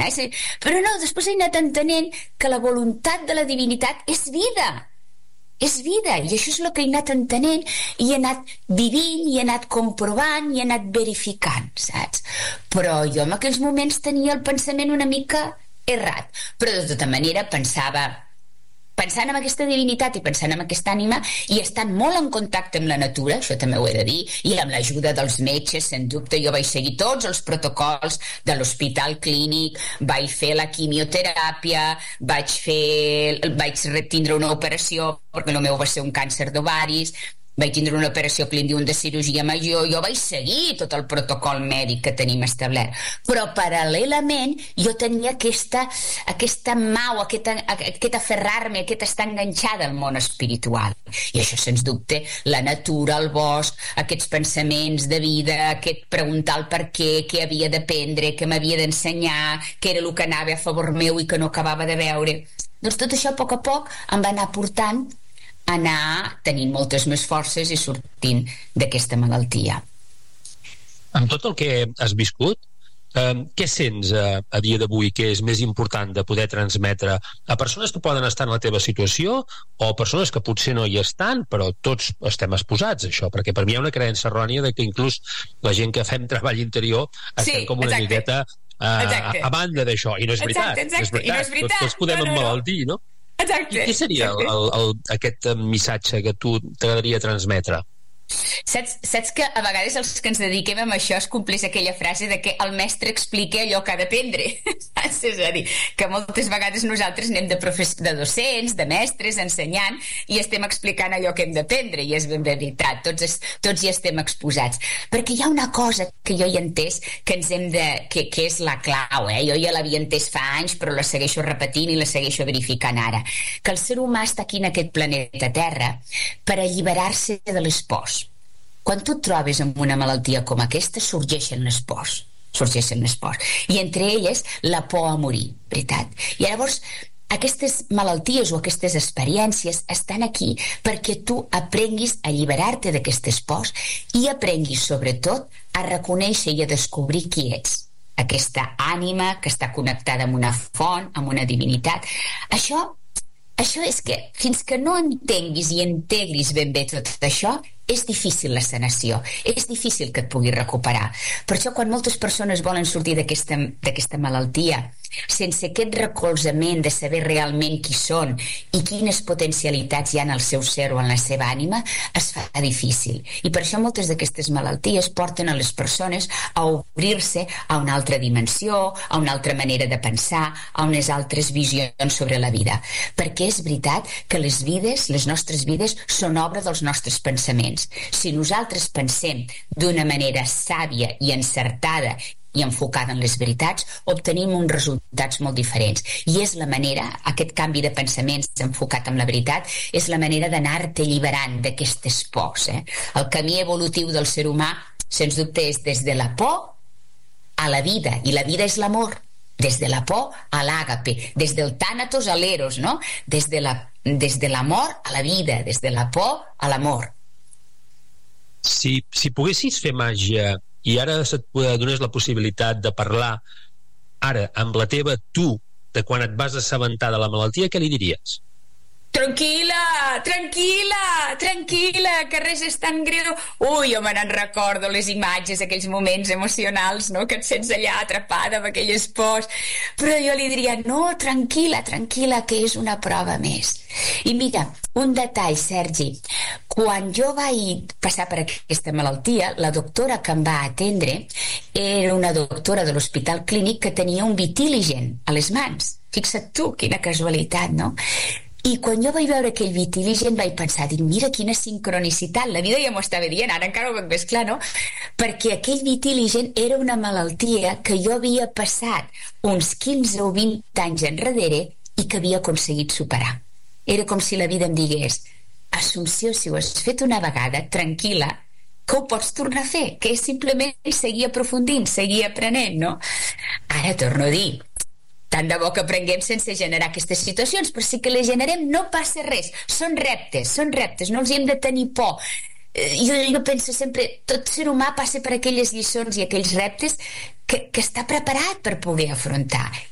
Però no, després he anat entenent que la voluntat de la divinitat és vida, i això és el que he anat entenent, i he anat vivint, i he anat comprovant, i he anat verificant, saps? Però jo en aquells moments tenia el pensament una mica errat, però de tota manera pensant en aquesta divinitat i pensant en aquesta ànima i estant molt en contacte amb la natura, això també ho he de dir, i amb l'ajuda dels metges, sens dubte. Jo vaig seguir tots els protocols de l'hospital clínic, vaig fer la quimioteràpia, vaig tindre una operació perquè el meu va ser un càncer d'ovaris, vaig tindre una operació clínica de cirurgia major. Jo vaig seguir tot el protocol mèdic que tenim establert, però paral·lelament jo tenia aquesta mau, aquest aferrar-me, aquest estar enganxada al món espiritual, i això sens dubte, la natura, el bosc, aquests pensaments de vida, aquest preguntar el per què havia d'aprendre, què m'havia d'ensenyar, què era el que anava a favor meu i que no acabava de veure. Doncs tot això a poc em va anar portant anar tenint moltes més forces i sortint d'aquesta malaltia. Amb tot el que has viscut, què sents a dia d'avui que és més important de poder transmetre a persones que poden estar en la teva situació o a persones que potser no hi estan, però tots estem exposats a això? Perquè per mi hi ha una creença errònia de que inclús la gent que fem treball interior estem com una miqueta a banda d'això, i no és veritat. Tots podem emmalaltir, no? Exacte. I què seria aquest missatge que tu t'agradaria transmetre? Saps que a vegades els que ens dediquem a això es compleix aquella frase de que el mestre explica allò que ha d'aprendre. És a dir, que moltes vegades nosaltres anem de docents, de mestres, ensenyant, i estem explicant allò que hem d'aprendre, i és ben veritat, tots hi estem exposats. Perquè hi ha una cosa que jo hi he entès que és la clau, jo ja l'havia entès fa anys, però la segueixo repetint i la segueixo verificant ara, que el ser humà està aquí en aquest planeta Terra per alliberar-se de les pors. Quan tu et trobes amb una malaltia com aquesta, sorgeixen les pors, i entre elles la por a morir, veritat? I llavors aquestes malalties o aquestes experiències estan aquí perquè tu aprenguis a alliberar-te d'aquestes pors i aprenguis sobretot a reconèixer i a descobrir qui ets, aquesta ànima que està connectada amb una font, amb una divinitat. Això és que fins que no entenguis i integris ben bé tot això, és difícil la sanació, és difícil que et puguis recuperar. Per això quan moltes persones volen sortir d'aquesta malaltia sense aquest recolzament de saber realment qui són i quines potencialitats hi ha en el seu ser o en la seva ànima, es fa difícil. I per això moltes d'aquestes malalties porten a les persones a obrir-se a una altra dimensió, a una altra manera de pensar, a unes altres visions sobre la vida. Perquè és veritat que les nostres vides són obra dels nostres pensaments. Si nosaltres pensem d'una manera sàvia i encertada i enfocada en les veritats, obtenim uns resultats molt diferents. I és la manera, aquest canvi de pensaments enfocat en la veritat, és la manera d'anar-te alliberant d'aquestes pors. El camí evolutiu del ser humà, sens dubte, és des de la por a la vida, i la vida és l'amor. Des de la por a l'àgape, des del tànatos a l'eros, no? Des de l'amor a la vida, des de la por a l'amor. Si poguessis fer màgia i ara se't donés la possibilitat de parlar ara amb la teva tu de quan et vas assabentar de la malaltia, què li diries? Tranquil·la, que res és tan greu. Ui, jo me n'en recordo les imatges, aquells moments emocionals, no?, que et sents allà atrapada amb aquelles pors. Però jo li diria, no, tranquil·la, que és una prova més. I mira, un detall, Sergi, quan jo vaig passar per aquesta malaltia, la doctora que em va atendre era una doctora de l'Hospital Clínic que tenia un vitíligen a les mans. Fixa't tu, quina casualitat, no? I quan jo vaig veure aquell vitíligen vaig pensar, mira quina sincronicitat, la vida ja m'ho estava dient, ara encara ho veig més clar, no? Perquè aquell vitíligen era una malaltia que jo havia passat uns 15 o 20 anys enrere i que havia aconseguit superar. Era com si la vida em digués, Assumpció, si ho has fet una vegada, tranquil·la, que ho pots tornar a fer, que és simplement seguir aprofundint, seguir aprenent, no? Ara torno a dir, tant de bo que aprenguem sense generar aquestes situacions, però si que les generem no passa res, són reptes, no els hi hem de tenir por. Jo penso sempre, tot ser humà passa per aquelles lliçons i aquells reptes que està preparat per poder afrontar.